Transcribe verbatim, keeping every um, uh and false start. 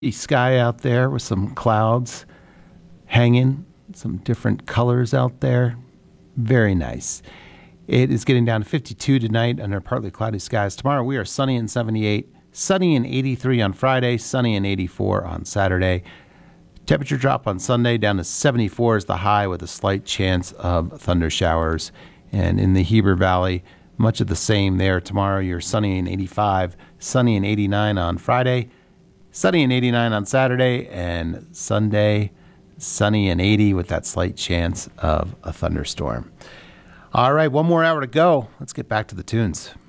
Sky out there with some clouds hanging, some different colors out there. Very nice. It is getting down to fifty-two tonight under partly cloudy skies. Tomorrow we are sunny and seventy-eight, sunny and eighty-three on Friday, sunny and eighty-four on Saturday. Temperature drop on Sunday down to seventy-four is the high with a slight chance of thunder showers. And in the Heber Valley, much of the same there. Tomorrow you're sunny and eighty-five, sunny and eighty-nine on Friday, sunny and eighty-nine on Saturday, and Sunday, sunny and eighty with that slight chance of a thunderstorm. All right, one more hour to go. Let's get back to the tunes.